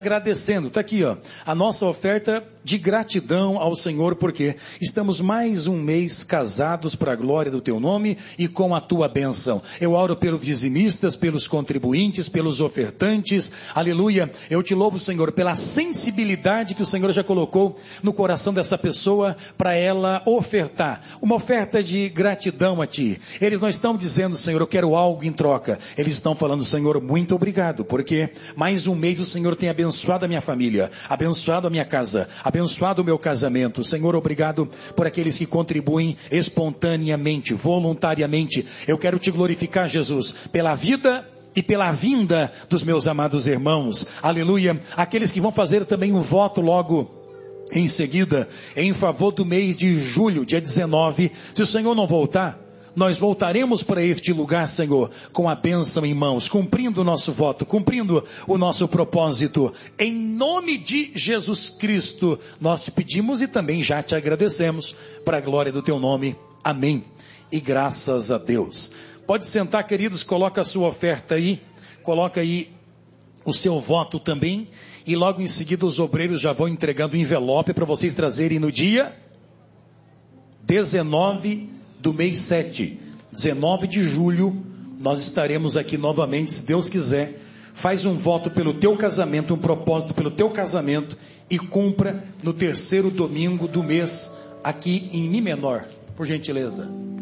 Agradecendo, está aqui a nossa oferta de gratidão ao Senhor, porque estamos mais um mês casados para a glória do teu nome e com a tua bênção. Eu oro pelos dizimistas, pelos contribuintes, pelos ofertantes, aleluia. Eu te louvo, Senhor, pela sensibilidade que o Senhor já colocou no coração dessa pessoa para ela ofertar, uma oferta de gratidão a ti. Eles não estão dizendo, Senhor, eu quero algo em troca. Eles estão falando, Senhor, muito obrigado, porque mais um mês o Senhor tem abençoado a minha família, abençoado a minha casa, abençoado o meu casamento. Senhor, obrigado por aqueles que contribuem espontaneamente, voluntariamente. Eu quero te glorificar, Jesus, pela vida e pela vinda dos meus amados irmãos. Aleluia. Aqueles que vão fazer também um voto logo em seguida, em favor do mês de julho, dia 19. Se o Senhor não voltar, nós voltaremos para este lugar, Senhor, com a bênção em mãos, cumprindo o nosso voto, cumprindo o nosso propósito. Em nome de Jesus Cristo, nós te pedimos e também já te agradecemos, para a glória do teu nome. Amém. E graças a Deus. Pode sentar, queridos, coloca a sua oferta aí, coloca aí o seu voto também, e logo em seguida os obreiros já vão entregando o envelope para vocês trazerem no dia 19 do mês 7, 19 de julho, nós estaremos aqui novamente, se Deus quiser. Faz um voto pelo teu casamento, um propósito pelo teu casamento e cumpra no terceiro domingo do mês aqui em Mi menor, por gentileza.